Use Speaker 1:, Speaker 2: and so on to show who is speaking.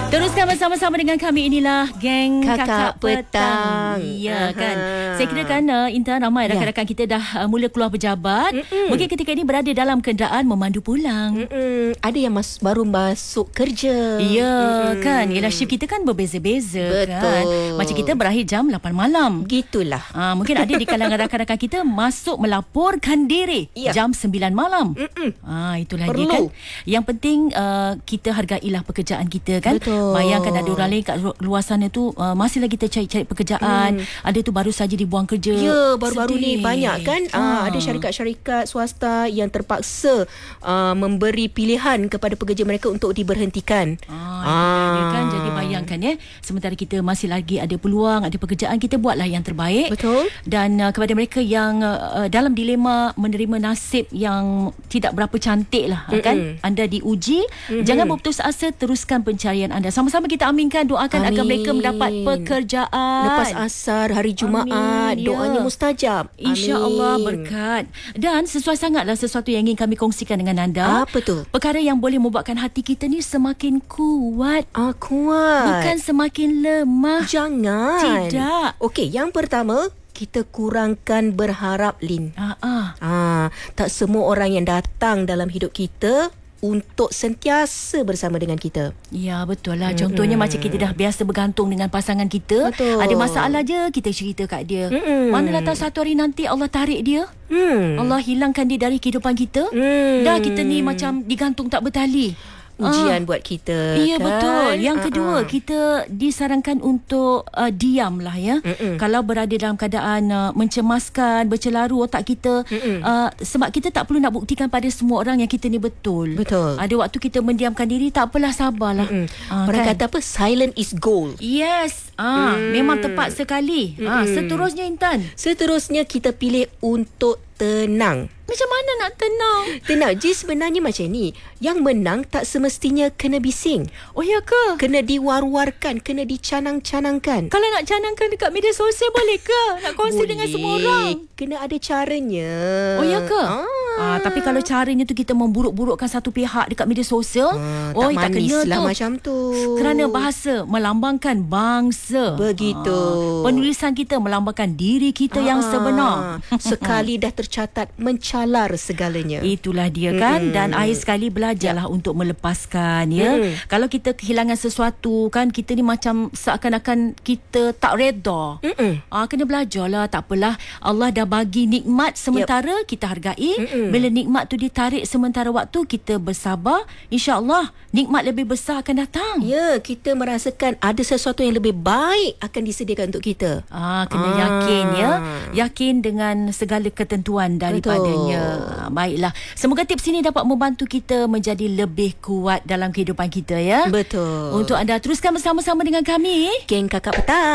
Speaker 1: Teruskan bersama-sama dengan kami, inilah geng Kakak Petang. Ya kan. Saya kira kan Intan, ramai rakan-rakan kita dah mula keluar pejabat. Mungkin ketika ini berada dalam kenderaan memandu pulang.
Speaker 2: Ada yang baru masuk kerja.
Speaker 1: Ya kan. Yelah, shift kita kan berbeza-beza.
Speaker 2: Betul.
Speaker 1: Kan. Macam kita berakhir jam 8 malam.
Speaker 2: Gitulah.
Speaker 1: Mungkin ada di kalangan rakan-rakan kita masuk melaporkan diri jam 9 malam. Itulah
Speaker 2: perlu
Speaker 1: dia kan. Yang penting kita hargailah pekerjaan kita kan.
Speaker 2: Betul.
Speaker 1: Bayangkan ada orang lain kat luar sana tu masih lagi tercari-cari pekerjaan. Ada tu baru saja dibuang kerja.
Speaker 2: Ya, baru-baru ni banyak kan. Ada syarikat-syarikat swasta yang terpaksa memberi pilihan kepada pekerja mereka untuk diberhentikan.
Speaker 1: Dia kan. Jadi bayangkan sementara kita masih lagi ada peluang, ada pekerjaan, kita buatlah yang terbaik.
Speaker 2: Betul.
Speaker 1: Dan kepada mereka yang dalam dilema menerima nasib yang tidak berapa cantik lah kan, anda diuji, jangan berputus asa, teruskan pencarian anda. Sama-sama kita aminkan, doakan agar mereka mendapat pekerjaan.
Speaker 2: Lepas asar hari Jumaat, doanya mustajab.
Speaker 1: InsyaAllah berkat. Dan sesuai sangatlah sesuatu yang ingin kami kongsikan dengan anda.
Speaker 2: Apa tu?
Speaker 1: Perkara yang boleh membuatkan hati kita ni semakin kuat.
Speaker 2: Kuat.
Speaker 1: Bukan semakin lemah.
Speaker 2: Jangan.
Speaker 1: Tidak.
Speaker 2: Okey, yang pertama, kita kurangkan berharap, Lin. Tak semua orang yang datang dalam hidup kita untuk sentiasa bersama dengan kita.
Speaker 1: Ya, betul lah. Contohnya macam kita dah biasa bergantung dengan pasangan kita.
Speaker 2: Betul.
Speaker 1: Ada masalah je, kita cerita kat dia. Manalah tahu satu hari nanti Allah tarik dia. Allah hilangkan dia dari kehidupan kita. Dah kita ni macam digantung tak bertali.
Speaker 2: Ujian buat kita.
Speaker 1: Ya,
Speaker 2: kan?
Speaker 1: betul. Yang kedua, kita disarankan untuk diam lah ya. Kalau berada dalam keadaan mencemaskan, bercelaru otak kita, sebab kita tak perlu nak buktikan pada semua orang yang kita ni betul.
Speaker 2: Betul.
Speaker 1: Ada waktu kita mendiamkan diri, tak apalah, sabarlah.
Speaker 2: Orang kata apa? Silent is gold.
Speaker 1: Yes. Memang tepat sekali. Seterusnya, Intan.
Speaker 2: Seterusnya, kita pilih untuk tenang.
Speaker 1: Macam mana nak tenang?
Speaker 2: Tenang. Jadi sebenarnya macam ni. Yang menang tak semestinya kena bising.
Speaker 1: Oh, ya ke?
Speaker 2: Kena diwar-warkan. Kena dicanang-canangkan.
Speaker 1: Kalau nak canangkan dekat media sosial, boleh ke? Nak kongsi dengan semua orang?
Speaker 2: Kena ada caranya.
Speaker 1: Oh, ya ke? Tapi kalau caranya tu kita memburuk-burukkan satu pihak dekat media sosial,
Speaker 2: tak manis
Speaker 1: kena
Speaker 2: lah
Speaker 1: tu.
Speaker 2: macam tu.
Speaker 1: Kerana bahasa melambangkan bangsa.
Speaker 2: Begitu.
Speaker 1: Penulisan kita melambangkan diri kita yang sebenar.
Speaker 2: Sekali dah tercatat, mencalar segalanya.
Speaker 1: Itulah dia kan. Dan akhir sekali belajarlah untuk melepaskan ya. Kalau kita kehilangan sesuatu kan, kita ni macam seakan-akan kita tak reda. Kena belajarlah. Tak apalah, Allah dah bagi nikmat sementara, kita hargai. Bila nikmat tu ditarik sementara waktu, kita bersabar, insya-Allah nikmat lebih besar akan datang.
Speaker 2: Ya, kita merasakan ada sesuatu yang lebih baik akan disediakan untuk kita.
Speaker 1: Kena yakin ya. Yakin dengan segala ketentuan daripadanya. Baiklah. Semoga tips ini dapat membantu kita menjadi lebih kuat dalam kehidupan kita ya.
Speaker 2: Betul.
Speaker 1: Untuk anda teruskan bersama-sama dengan kami,
Speaker 2: Geng Kakak Petang.